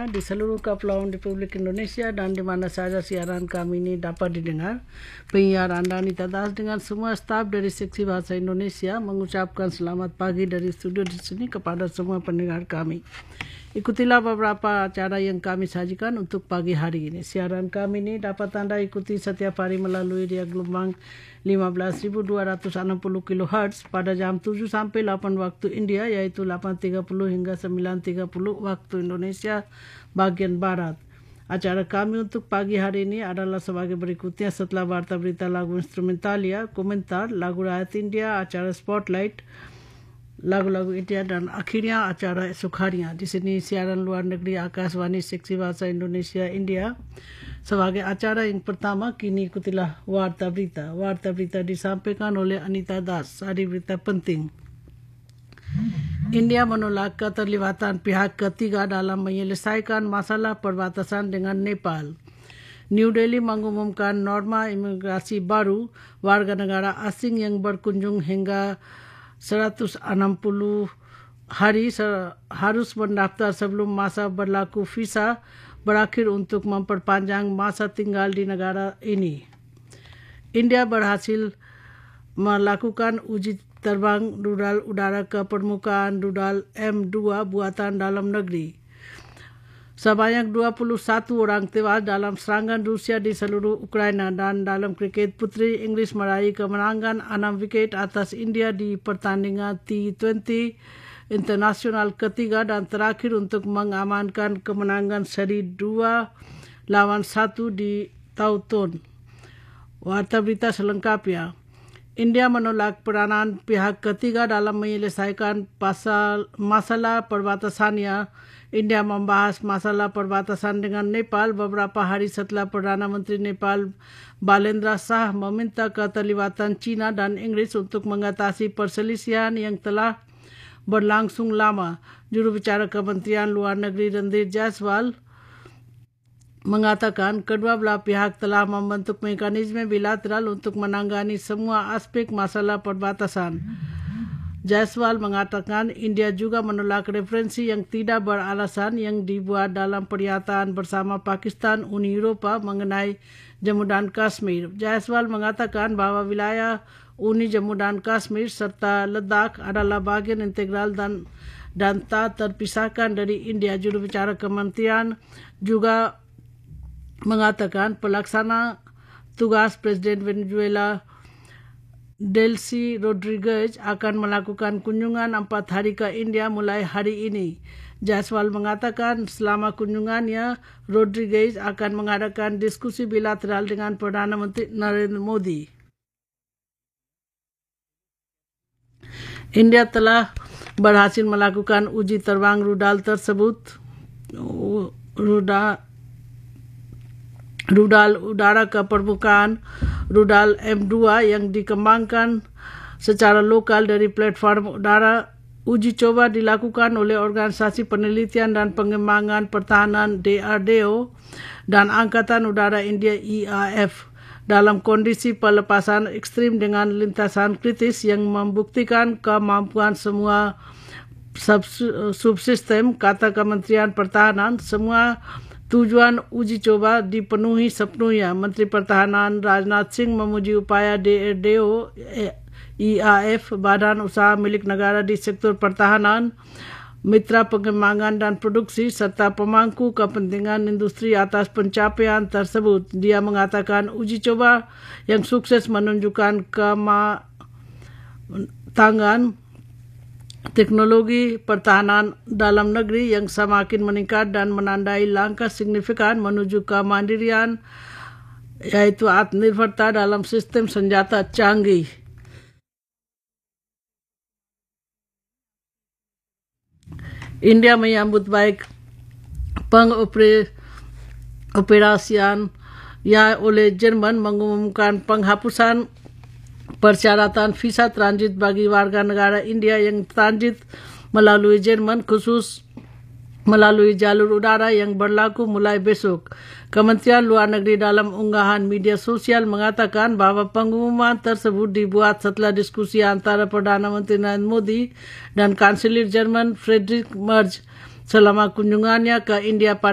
pendengar di seluruh Kepulauan Republik Indonesia dan di mana saja siaran kami ini dapat didengar. Penyiar Anda Anita Das dengan semua staf dari Seksi Bahasa Indonesia mengucapkan selamat pagi dari studio di sini kepada semua pendengar kami. Ikutilah beberapa acara yang kami sajikan untuk pagi hari ini. Siaran kami ini dapat Anda ikuti setiap hari melalui dia gelombang 15.260 kHz pada jam 7 sampai 8 waktu India, yaitu 8.30 hingga 9.30 waktu Indonesia bagian Barat. Acara kami untuk pagi hari ini adalah sebagai berikutnya: setelah warta berita lagu instrumentalia, komentar, lagu rakyat India, acara Spotlight, lagu-lagu India, dan akhirnya acara esok harinya. Di sini siaran luar negeri Akashvani Seksi Bahasa Indonesia India. Sebagai acara yang pertama, kini ikutilah Warta Berita. Warta Berita disampaikan oleh Anita Das. Hari berita penting. India menolak keterlibatan pihak ketiga dalam menyelesaikan masalah perbatasan dengan Nepal. New Delhi mengumumkan norma imigrasi baru. Warga negara asing yang berkunjung hingga 160 hari harus mendaftar sebelum masa berlaku visa berakhir untuk memperpanjang masa tinggal di negara ini. India berhasil melakukan uji terbang rudal udara ke permukaan rudal M2 buatan dalam negeri. Sebanyak 21 orang tewas dalam serangan Rusia di seluruh Ukraina. Dan dalam kriket, putri Inggris meraih kemenangan 6 wiket atas India di pertandingan T20 internasional ketiga dan terakhir untuk mengamankan kemenangan seri 2-1 di Taunton. Warta berita selengkapnya. India menolak peranan pihak ketiga dalam menyelesaikan masalah perbatasannya. India membahas masalah perbatasan dengan Nepal beberapa hari setelah Perdana Menteri Nepal Balendra Shah meminta keterlibatan China dan Inggris untuk mengatasi perselisihan yang telah berlangsung lama. Juru bicara Kementerian Luar Negeri Randhir Jaiswal mengatakan kedua belah pihak telah membentuk mekanisme bilateral untuk menangani semua aspek masalah perbatasan. Jaiswal mengatakan India juga menolak referensi yang tidak beralasan yang dibuat dalam pernyataan bersama Pakistan Uni Eropah mengenai Jammu dan Kashmir. Jaiswal mengatakan bahwa wilayah Uni Jammu dan Kashmir serta Ladakh adalah bagian integral dan tak terpisahkan dari India. Juru bicara kementerian juga mengatakan pelaksana tugas Presiden Venezuela Delcy Rodriguez akan melakukan kunjungan 4 hari ke India mulai hari ini. Jaiswal mengatakan selama kunjungannya, Rodriguez akan mengadakan diskusi bilateral dengan Perdana Menteri Narendra Modi. India telah berhasil melakukan uji terbang rudal tersebut. Rudal udara ke permukaan rudal M2 yang dikembangkan secara lokal dari platform udara. Uji coba dilakukan oleh Organisasi Penelitian dan Pengembangan Pertahanan DRDO dan Angkatan Udara India EAF dalam kondisi pelepasan ekstrim dengan lintasan kritis yang membuktikan kemampuan semua subsistem, kata Kementerian Pertahanan. Semua tujuan uji coba dipenuhi sepenuhnya. Menteri Pertahanan Rajnath Singh memuji upaya DRDO, EAF, badan usaha milik negara di sektor pertahanan, mitra pengembangan dan produksi, serta pemangku kepentingan industri atas pencapaian tersebut. Dia mengatakan uji coba yang sukses menunjukkan kematangan teknologi pertahanan dalam negeri yang semakin meningkat dan menandai langkah signifikan menuju kemandirian, yaitu atmanirbharta dalam sistem senjata canggih. India menyambut baik pengoperasian oleh Jerman mengumumkan penghapusan persyaratan visa transit bagi warga negara India yang transit melalui Jerman, khusus melalui jalur udara yang berlaku mulai besok. Kementerian Luar Negeri dalam unggahan media sosial mengatakan bahwa pengumuman tersebut dibuat setelah diskusi antara Perdana Menteri Narendra Modi dan Kanselir Jerman Friedrich Merz selama kunjungannya ke India pada